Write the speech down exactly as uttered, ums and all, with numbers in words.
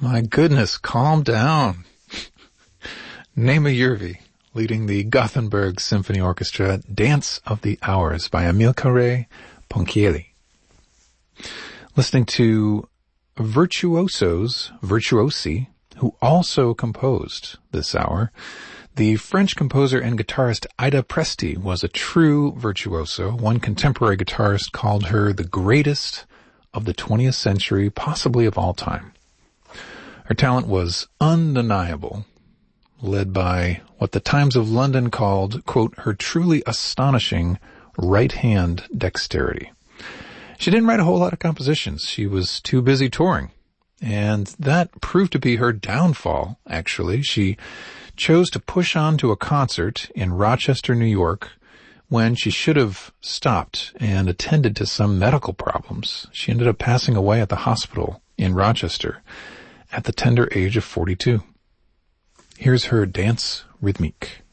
My goodness, calm down. Nema Jurvi, leading the Gothenburg Symphony Orchestra, Dance of the Hours by Amilcare Ponchielli. Listening to virtuosos, virtuosi, who also composed this hour. The French composer and guitarist Ida Presti was a true virtuoso. One contemporary guitarist called her the greatest of the twentieth century, possibly of all time. Her talent was undeniable, led by what the Times of London called, quote, her truly astonishing right-hand dexterity. She didn't write a whole lot of compositions. She was too busy touring. And that proved to be her downfall, actually. She chose to push on to a concert in Rochester, New York, when she should have stopped and attended to some medical problems. She ended up passing away at the hospital in Rochester at the tender age of forty-two. Here's her Danse Rythmique.